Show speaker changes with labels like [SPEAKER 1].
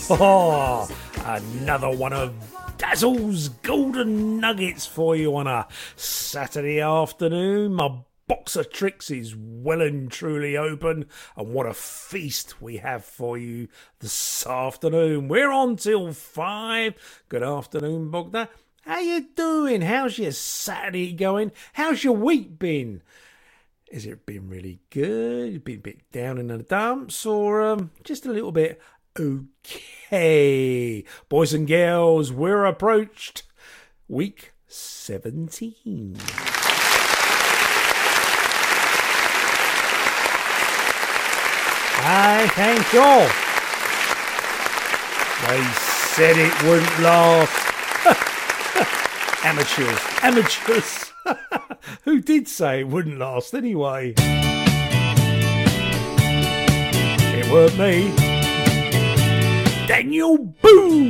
[SPEAKER 1] Oh, another one of Dazzle's golden nuggets for you on a Saturday afternoon. My box of tricks is well and truly open, and what a feast we have for you this afternoon. We're on till 5. Good afternoon, Bogdan. How you doing? How's your Saturday going? How's your week been? Has it been really good? Been a bit down in the dumps, or just a little bit okay? Boys and girls, we're approached week 17. I thank you all. They said it wouldn't last. Amateurs. Who did say it wouldn't last anyway? It weren't me. Daniel Boone.